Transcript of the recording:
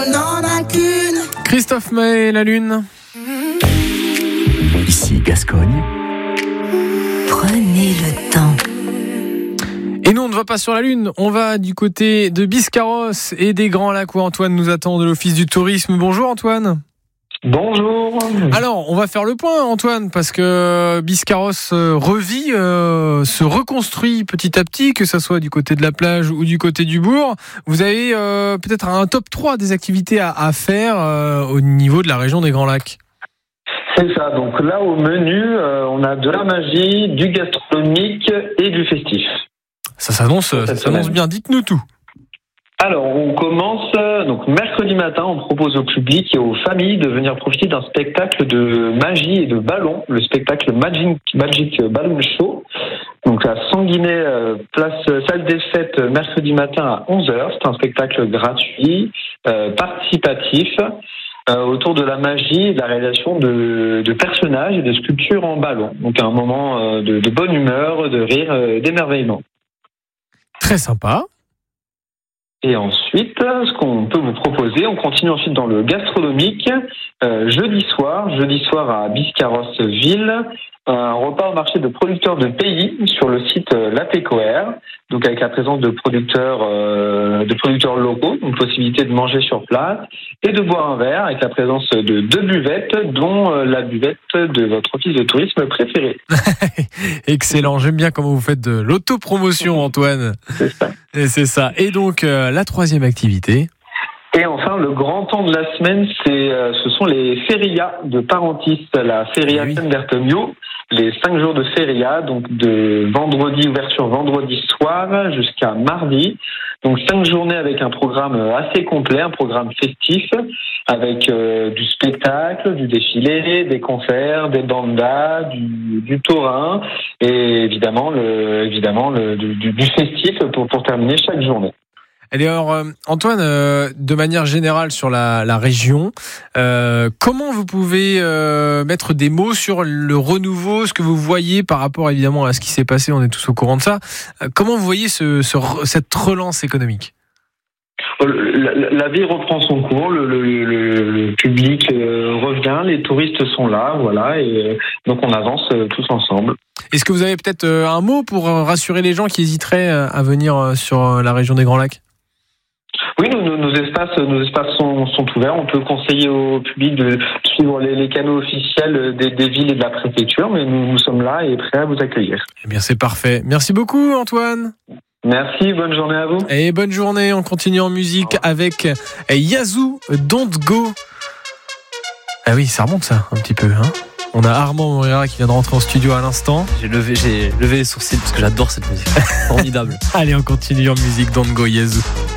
Christophe Maé, la Lune. Ici Gascogne. Prenez le temps. Et nous, on ne va pas sur la Lune, on va du côté de Biscarrosse et des Grands Lacs où Antoine nous attend de l'Office du Tourisme. Bonjour Antoine. Bonjour. Alors, on va faire le point Antoine, parce que Biscarrosse revit, se reconstruit petit à petit, que ce soit du côté de la plage ou du côté du bourg. Vous avez peut-être un top 3 des activités à faire au niveau de la région des Grands Lacs. C'est ça, donc là au menu, on a de la magie, du gastronomique et du festif. Ça s'annonce bien, dites-nous tout. Alors, on commence, donc mercredi matin, on propose au public et aux familles de venir profiter d'un spectacle de magie et de ballons, le spectacle Magic Balloon Show. Donc à Sanguinet, place salle des fêtes, mercredi matin à 11h. C'est un spectacle gratuit, participatif, autour de la magie et de la réalisation de personnages et de sculptures en ballon. Donc un moment de bonne humeur, de rire, d'émerveillement. Très sympa. Et ensuite, ce qu'on peut vous proposer, on continue ensuite dans le gastronomique. Jeudi soir à Biscarrosse-Ville, un repas au marché de producteurs de pays sur le site La Pécoère, donc avec la présence de producteurs locaux, donc possibilité de manger sur place et de boire un verre avec la présence de 2 buvettes, dont la buvette de votre office de tourisme préféré. Excellent, j'aime bien comment vous faites de l'autopromotion Antoine. C'est ça. Et c'est ça. Et donc la troisième activité. Et enfin, le grand temps de la semaine, ce sont les férias de Parentis, la Feria San Bertomio, les 5 jours de feria, donc de vendredi, ouverture vendredi soir jusqu'à mardi. Donc 5 journées avec un programme assez complet, un programme festif, avec du spectacle, du défilé, des concerts, des bandas, du taurin, et évidemment du festif pour terminer chaque journée. Et alors, Antoine, de manière générale sur la région, comment vous pouvez mettre des mots sur le renouveau, ce que vous voyez par rapport évidemment à ce qui s'est passé, on est tous au courant de ça. Comment vous voyez cette relance économique ? La vie reprend son cours, le public revient, les touristes sont là, voilà, et donc on avance tous ensemble. Est-ce que vous avez peut-être un mot pour rassurer les gens qui hésiteraient à venir sur la région des Grands Lacs ? Oui, nos espaces sont ouverts. On peut conseiller au public de suivre les canaux officiels des villes et de la préfecture, mais nous sommes là et prêts à vous accueillir. Eh bien, c'est parfait. Merci beaucoup, Antoine. Merci, bonne journée à vous. Et bonne journée. On continue en musique avec Yazoo, Don't Go. Ah oui, ça remonte ça, un petit peu, hein. On a Armand Moreira qui vient de rentrer en studio à l'instant. J'ai levé les sourcils parce que j'adore cette musique. Formidable. Allez, on continue en musique, Don't Go, Yazoo.